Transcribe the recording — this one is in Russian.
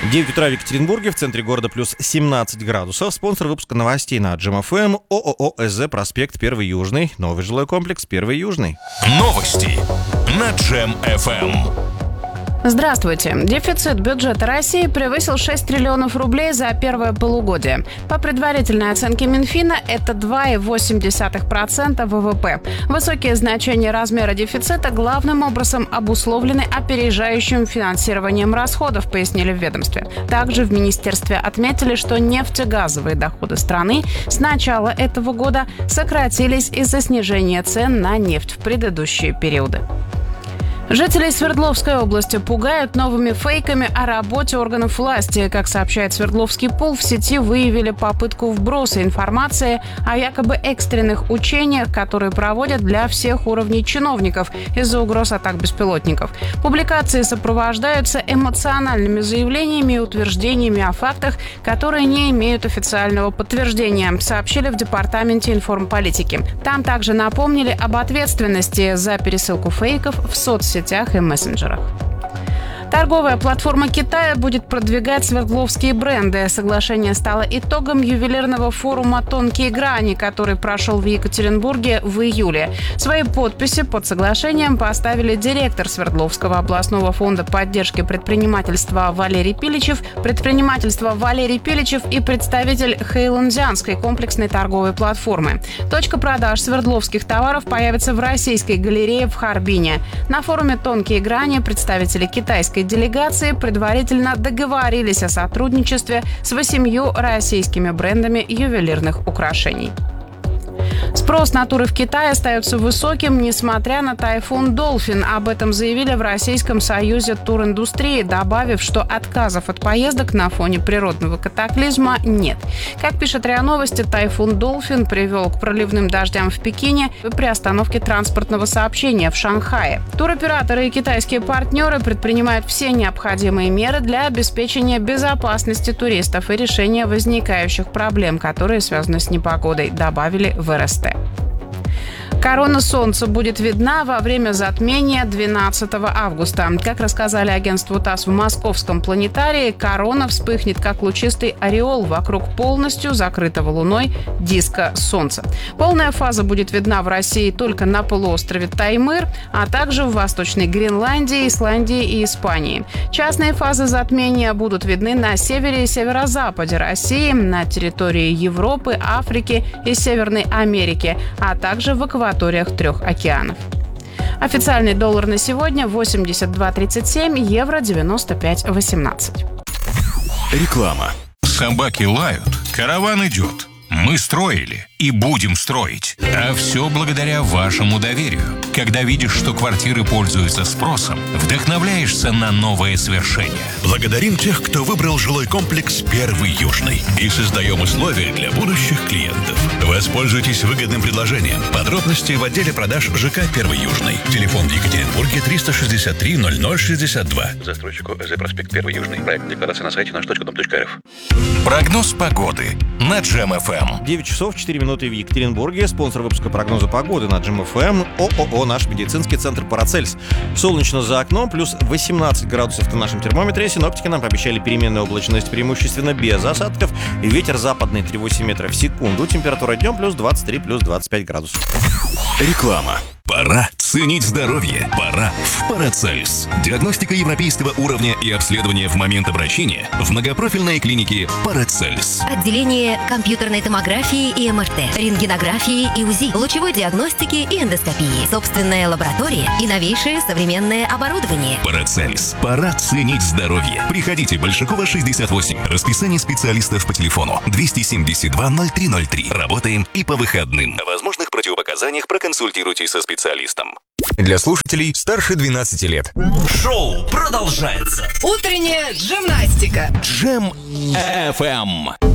9 утра в Екатеринбурге, в центре города плюс 17 градусов. Спонсор выпуска новостей на Джем ФМ ООО СЗ «Проспект 1 Южный». Новый жилой комплекс 1 Южный. Новости на Джем ФМ. Здравствуйте. Дефицит бюджета России превысил 6 триллионов рублей за первое полугодие. По предварительной оценке Минфина, это 2,8% ВВП. Высокие значения размера дефицита главным образом обусловлены опережающим финансированием расходов, пояснили в ведомстве. Также в министерстве отметили, что нефтегазовые доходы страны с начала этого года сократились из-за снижения цен на нефть в предыдущие периоды. Жителей Свердловской области пугают новыми фейками о работе органов власти. Как сообщает Свердловский пул, в сети выявили попытку вброса информации о якобы экстренных учениях, которые проводят для всех уровней чиновников из-за угроз атак беспилотников. Публикации сопровождаются эмоциональными заявлениями и утверждениями о фактах, которые не имеют официального подтверждения, сообщили в Департаменте информполитики. Там также напомнили об ответственности за пересылку фейков в соцсетях и мессенджерах. Торговая платформа Китая будет продвигать свердловские бренды. Соглашение стало итогом ювелирного форума «Тонкие грани», который прошел в Екатеринбурге в июле. Свои подписи под соглашением поставили директор Свердловского областного фонда поддержки предпринимательства Валерий Пиличев и представитель Хэйлунцзянской комплексной торговой платформы. Точка продаж свердловских товаров появится в Российской галерее в Харбине. На форуме «Тонкие грани» представители китайской делегации предварительно договорились о сотрудничестве с 8 российскими брендами ювелирных украшений. Спрос на туры в Китае остается высоким, несмотря на тайфун «Долфин». Об этом заявили в Российском союзе туриндустрии, добавив, что отказов от поездок на фоне природного катаклизма нет. Как пишет РИА Новости, тайфун «Долфин» привел к проливным дождям в Пекине и приостановке транспортного сообщения в Шанхае. Туроператоры и китайские партнеры предпринимают все необходимые меры для обеспечения безопасности туристов и решения возникающих проблем, которые связаны с непогодой, добавили в РСТ. Корона Солнца будет видна во время затмения 12 августа. Как рассказали агентству ТАСС в Московском планетарии, корона вспыхнет как лучистый ореол вокруг полностью закрытого Луной диска Солнца. Полная фаза будет видна в России только на полуострове Таймыр, а также в Восточной Гренландии, Исландии и Испании. Частные фазы затмения будут видны на севере и северо-западе России, на территории Европы, Африки и Северной Америки, а также в акваториях 3 океанов. Официальный доллар на сегодня 82.37, евро 95.18. Реклама. Собаки лают, караван идет. Мы строили и будем строить. А все благодаря вашему доверию. Когда видишь, что квартиры пользуются спросом, вдохновляешься на новые свершения. Благодарим тех, кто выбрал жилой комплекс 1 Южный. И создаем условия для будущих клиентов. Воспользуйтесь выгодным предложением. Подробности в отделе продаж ЖК 1 Южный. Телефон в Екатеринбурге 363 0062. Застройщику СЗ «Проспект 1 Южный». Проект декларации на сайте наш.дом.рф. Прогноз погоды на Джем ФМ. 9 часов 4 минуты в Екатеринбурге. Спонсор выпуска прогноза погоды на Джем ФМ ООО «Наш медицинский центр Парацельс». Солнечно за окном, плюс 18 градусов на нашем термометре. Синоптики нам пообещали переменную облачность преимущественно без осадков. Ветер западный 3,8 метров в секунду. Температура днем плюс 23, плюс 25 градусов. Реклама. Пора ценить здоровье. Пора в Парацельс. Диагностика европейского уровня и обследование в момент обращения в многопрофильной клинике Парацельс. Отделение компьютерной томографии и МРТ, рентгенографии и УЗИ, лучевой диагностики и эндоскопии, собственная лаборатория и новейшее современное оборудование. Парацельс. Пора ценить здоровье. Приходите, Большакова, 68. Расписание специалистов по телефону 272 0303. Работаем и по выходным. О возможных противопоказаниях проконсультируйтесь со специалистом. Для слушателей старше 12 лет. Шоу продолжается. Утренняя джимнастика. Джем ФМ.